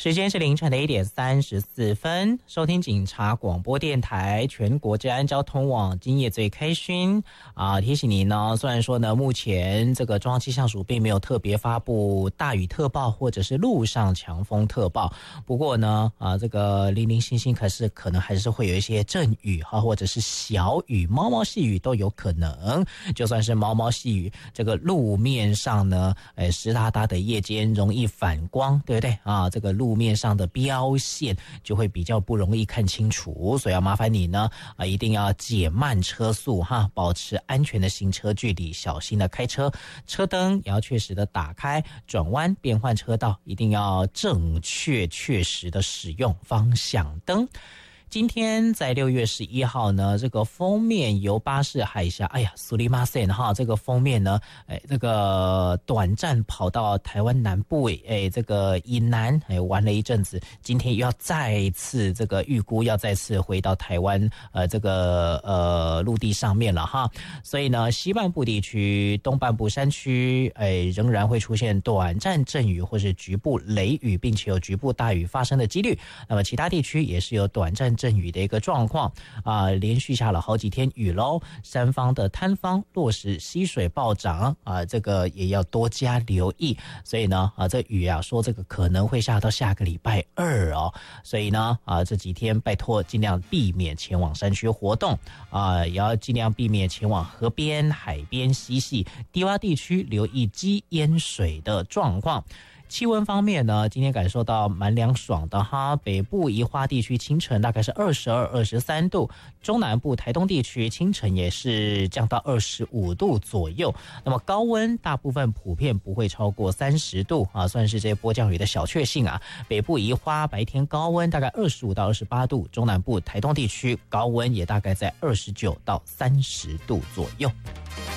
时间是凌晨的1点34分，收听警察广播电台全国治安交通网今夜最开勋提醒您呢，虽然说呢目前这个中央气象署并没有特别发布大雨特报或者是路上强风特报，不过呢这个零零星星可能还是会有一些阵雨或者是小雨，毛毛细雨都有可能。就算是毛毛细雨，这个路面上呢湿哒哒的，夜间容易反光，对不对这个路面上的标线就会比较不容易看清楚，所以要麻烦你呢一定要减慢车速保持安全的行车距离，小心的开车，车灯也要确实的打开，转弯变换车道一定要正确确实的使用方向灯。今天在6月11号呢，这个封面由巴士海峡，苏里马塞这个封面呢，这个短暂跑到台湾南部，这个以南玩了一阵子，今天又要再次这个预估要再次回到台湾这个陆地上面了所以呢，西半部地区、东半部山区，仍然会出现短暂阵雨或是局部雷雨，并且有局部大雨发生的几率。那么其他地区也是有短暂阵雨的一个状况连续下了好几天雨喽，山方的滩方落石溪水暴涨这个也要多加留意。所以呢这雨说这个可能会下到下个礼拜2所以呢这几天拜托尽量避免前往山区活动也要尽量避免前往河边、海边、溪系、低洼地区，留意积淹水的状况。气温方面呢，今天感受到蛮凉爽的北部宜花地区清晨大概是22、23度，中南部台东地区清晨也是降到25度左右。那么高温大部分普遍不会超过30度算是这些波降雨的小确幸北部宜花白天高温大概25到28度，中南部台东地区高温也大概在29到30度左右。